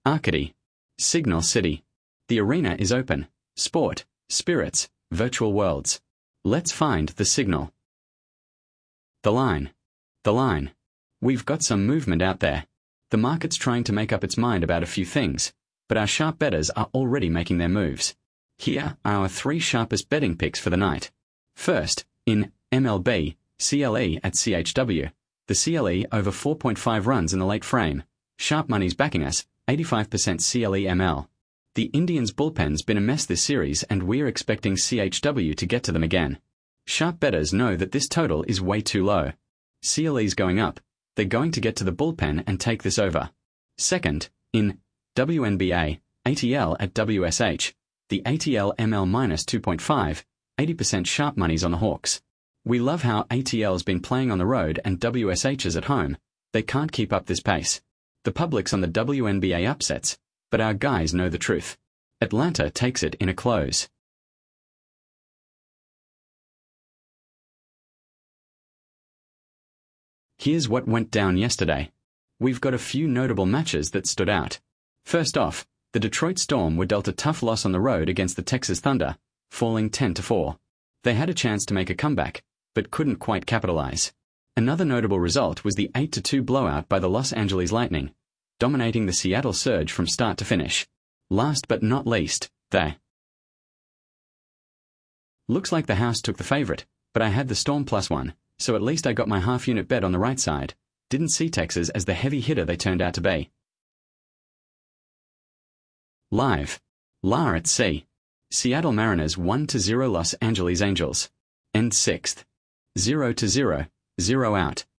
Arcady. Signal City. The arena is open. Sport, spirits, virtual worlds. Let's find the signal. The line. The line. We've got some movement out there. The market's trying to make up its mind about a few things, but our sharp bettors are already making their moves. Here are our 3 sharpest betting picks for the night. First, in MLB, CLE at CHW. The CLE over 4.5 runs in the late frame. Sharp money's backing us, 85% CLE ML. The Indians' bullpen's been a mess this series, and we're expecting CHW to get to them again. Sharp bettors know that this total is way too low. CLE's going up. They're going to get to the bullpen and take this over. Second, in WNBA, ATL at WSH. The ATL ML minus 2.5, 80% sharp money's on the Hawks. We love how ATL's been playing on the road and WSH is at home. They can't keep up this pace. The public's on the WNBA upsets, but our guys know the truth. Atlanta takes it in a close. Here's what went down yesterday. We've got a few notable matches that stood out. First off, the Detroit Storm were dealt a tough loss on the road against the Texas Thunder, falling 10-4. They had a chance to make a comeback, but couldn't quite capitalize. Another notable result was the 8-2 blowout by the Los Angeles Lightning, dominating the Seattle Surge from start to finish. Last but not least, looks like the house took the favorite, but I had the Storm +1, so at least I got my half-unit bet on the right side. Didn't see Texas as the heavy hitter they turned out to be. Live. La at Sea. Seattle Mariners 1-0 Los Angeles Angels. End 6th. 0-0, 0 out.